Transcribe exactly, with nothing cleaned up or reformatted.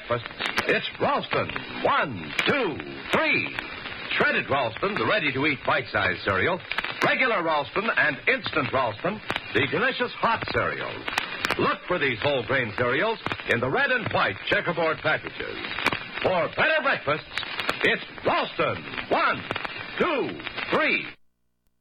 breakfast, it's Ralston. One, two, three. Shredded Ralston, the ready-to-eat bite-sized cereal. Regular Ralston and instant Ralston, the delicious hot cereals. Look for these whole grain cereals in the red and white checkerboard packages. For better breakfasts, it's Ralston. One, two, three.